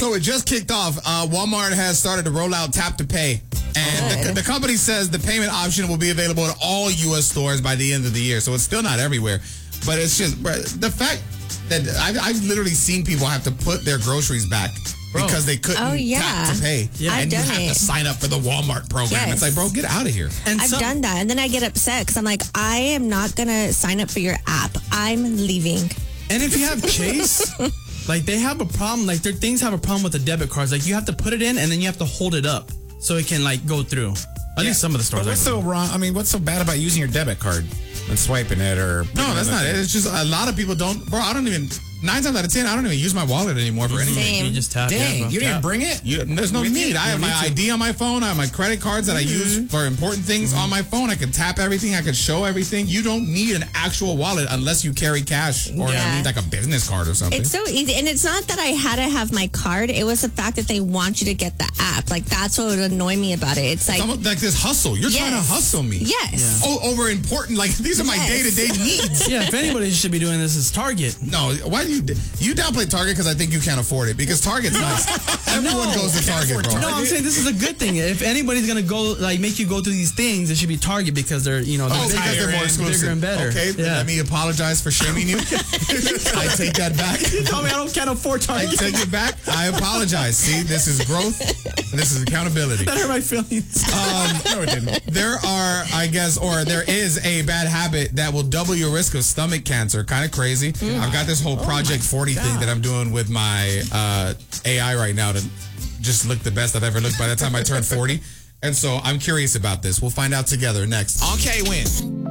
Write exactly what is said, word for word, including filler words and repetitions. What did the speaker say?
So it just kicked off. Uh, Walmart has started to roll out Tap to Pay. And the, the company says the payment option will be available at all U S stores by the end of the year. So it's still not everywhere. But it's just the fact that I've, I've literally seen people have to put their groceries back bro. because they couldn't oh, yeah. tap to pay. Yeah. And I've you done have it. to sign up for the Walmart program. Yes. It's like, bro, get out of here. And I've some- done that. And then I get upset because I'm like, I am not going to sign up for your app. I'm leaving. And if you have Chase, like they have a problem. Like their things have a problem with the debit cards. Like you have to put it in and then you have to hold it up so it can like go through. At yeah. least some of the stores. But what's so wrong? I mean, what's so bad about using your debit card and swiping it or? No, that's not it. It's just a lot of people don't. Bro, I don't even. Nine times out of ten, I don't even use my wallet anymore for anything. Same. You just tap. Dang, yeah, you didn't tap. bring it? You, there's no We need. need- I have we my need I D on my phone. I have my credit cards that mm-hmm. I use for important things mm-hmm. on my phone. I can tap everything. I can show everything. You don't need an actual wallet unless you carry cash or Yeah. you need like a business card or something. It's so easy. And it's not that I had to have my card. It was the fact that they want you to get the app. Like, that's what would annoy me about it. It's like... It's almost like this hustle. You're yes. trying to hustle me. Yes. Yeah. Oh, over important. Like, these are my Yes. day-to-day needs. Yeah, if anybody should be doing this is Target. No, why do you... You downplay Target because I think you can't afford it. Because Target's nice. Everyone No. goes to Target, bro. No, I'm saying this is a good thing. If anybody's gonna go like make you go through these things, it should be Target because they're you know they're Oh, bigger, because they're more and exclusive. bigger and better. Okay, yeah. let me apologize for shaming you. I take that back. You told me I don't can't afford I Target. take it back. I apologize. See, this is growth. And this is accountability. That hurt my feelings. Um, no, it didn't. There are, I guess, or there is a bad habit that will double your risk of stomach cancer. Kind of crazy. Mm. I've got this whole Project oh forty God. thing that I'm doing with my uh, A I right now to just look the best I've ever looked by the time I turn forty. And so I'm curious about this. We'll find out together next on K-Win.